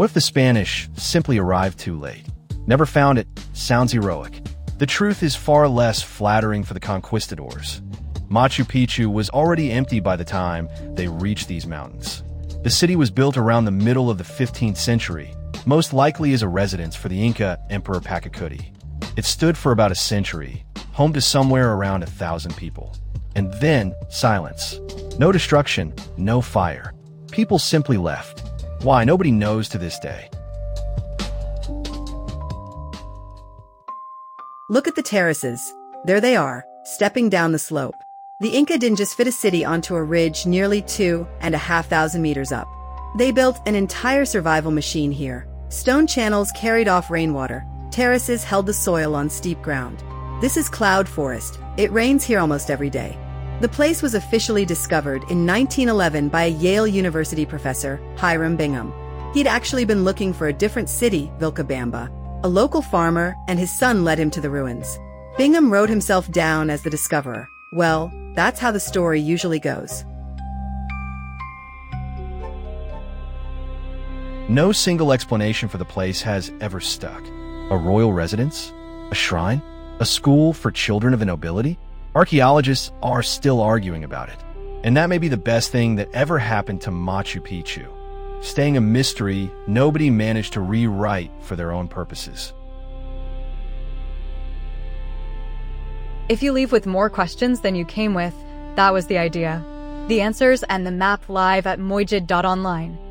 What if the Spanish simply arrived too late? Never found it sounds heroic. The truth is far less flattering for the conquistadors. Machu Picchu was already empty by the time they reached these mountains. The city was built around the middle of the 15th century, most likely as a residence for the Inca Emperor Pachacuti. It stood for about a century, home to somewhere around 1,000 people. And then, silence. No destruction, no fire. People simply left. Why, nobody knows to this day. Look at the terraces. There they are, stepping down the slope. The Inca didn't just fit a city onto a ridge nearly 2,500 meters up. They built an entire survival machine here. Stone channels carried off rainwater. Terraces held the soil on steep ground. This is cloud forest. It rains here almost every day. The place was officially discovered in 1911 by a Yale University professor, Hiram Bingham. He'd actually been looking for a different city, Vilcabamba. A local farmer and his son led him to the ruins. Bingham wrote himself down as the discoverer. Well, that's how the story usually goes. No single explanation for the place has ever stuck. A royal residence? A shrine? A school for children of the nobility? Archaeologists are still arguing about it. And that may be the best thing that ever happened to Machu Picchu. Staying a mystery nobody managed to rewrite for their own purposes. If you leave with more questions than you came with, that was the idea. The answers and the map live at Mojid.online.